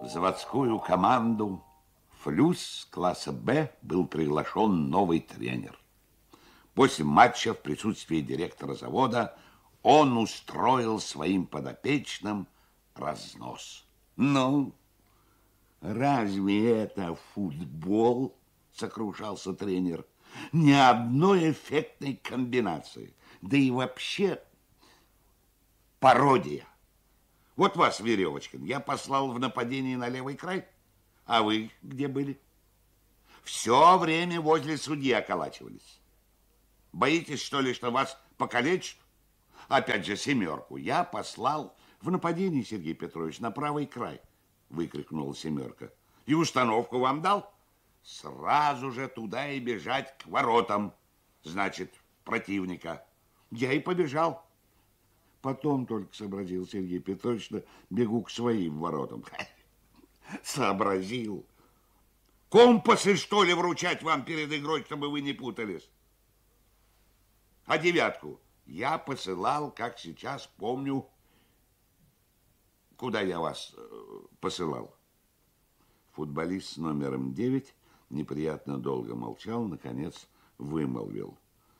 В заводскую команду «Флюс» класса «Б» был приглашен новый тренер. После матча в присутствии директора завода он устроил своим подопечным разнос. Ну, разве это футбол? Сокрушался тренер. Ни одной эффектной комбинации. Да и вообще пародия. Вот вас, Веревочкин, я послал в нападение на левый край, а вы где были? Все время возле судьи околачивались. Боитесь, что ли, что вас покалечат? Опять же, семерку я послал в нападение, Сергей Петрович, на правый край, выкрикнула семерка. И установку вам дал? Сразу же туда и бежать к воротам, значит, противника. Я и побежал. Потом только сообразил Сергей Петрович, что бегу к своим воротам. Сообразил. Компасы, что ли, вручать вам перед игрой, чтобы вы не путались? А девятку я посылал, как сейчас помню. Куда я вас посылал? Футболист с номером 9 неприятно долго молчал, наконец вымолвил.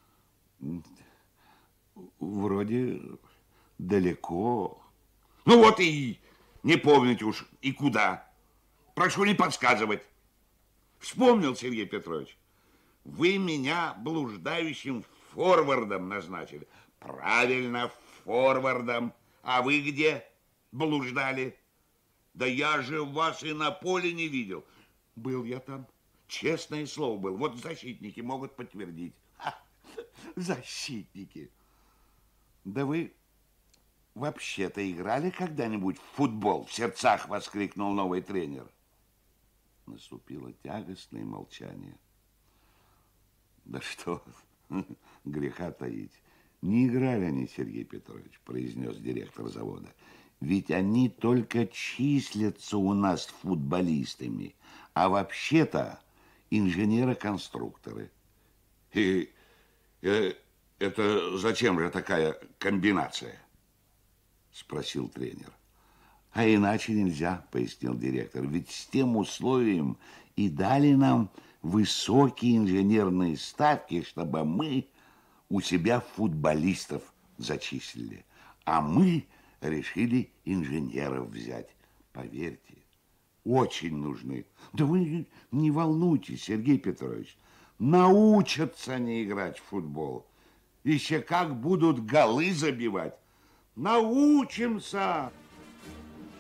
Вроде далеко. Ну вот и не помните уж и куда. Прошу не подсказывать. Вспомнил, Сергей Петрович. Вы меня блуждающим форвардом назначили. Правильно, форвардом. А вы где блуждали? Да я же вас и на поле не видел. Был я там. Честное слово был. Вот защитники могут подтвердить. Ха, защитники. Да вы вообще-то играли когда-нибудь в футбол? В сердцах воскликнул новый тренер. Наступило тягостное молчание. Да что греха таить. Не играли они, Сергей Петрович, произнес директор завода. Ведь они только числятся у нас футболистами, а вообще-то инженеры-конструкторы. И это зачем же такая комбинация? Спросил тренер. А иначе нельзя, пояснил директор. Ведь с тем условием и дали нам высокие инженерные ставки, чтобы мы у себя футболистов зачислили. А мы решили инженеров взять. Поверьте, очень нужны. Да вы не волнуйтесь, Сергей Петрович. Научатся они играть в футбол. Еще как будут голы забивать. Научимся!